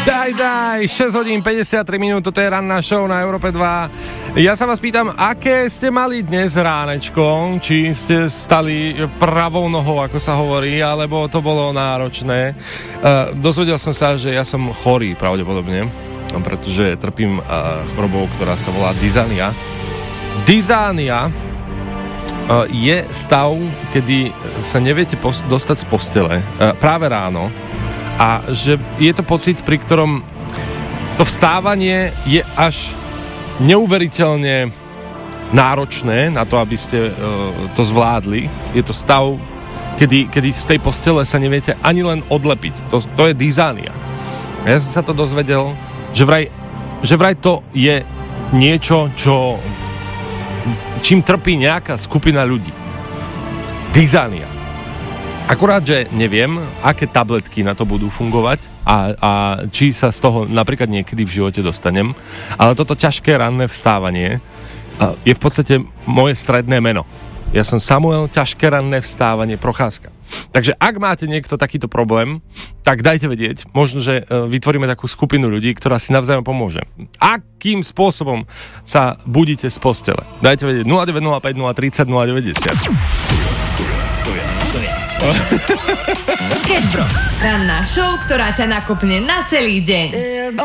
Daj, 6 hodín 53 minút, toto je ranná show na Európe 2. Ja sa vás pýtam, aké ste mali dnes ránečko? Či ste stali pravou nohou, ako sa hovorí, alebo to bolo náročné? Dozvedel som sa, že ja som chorý pravdepodobne, pretože trpím chorobou, ktorá sa volá dyzania. Dyzania je stav, kedy sa neviete dostať z postele práve ráno a že je to pocit, pri ktorom to vstávanie je až neuveriteľne náročné na to, aby ste to zvládli. Je to stav, kedy z tej postele sa neviete ani len odlepiť. To je dyzania. Ja som sa to dozvedel, že vraj to je niečo, čím trpí nejaká skupina ľudí. Dyzania. Akurát, že neviem, aké tabletky na to budú fungovať a či sa z toho napríklad niekedy v živote dostanem, ale toto ťažké ranné vstávanie je v podstate moje stredné meno. Ja som Samuel, ťažké ranné vstávanie, Procházka. Takže ak máte niekto takýto problém, tak dajte vedieť. Možno, že vytvoríme takú skupinu ľudí, ktorá si navzájom pomôže. Akým spôsobom sa budíte z postele? Dajte vedieť 0905 030 090. Sketch Bros. Ranná show, ktorá ťa nakopne na celý deň.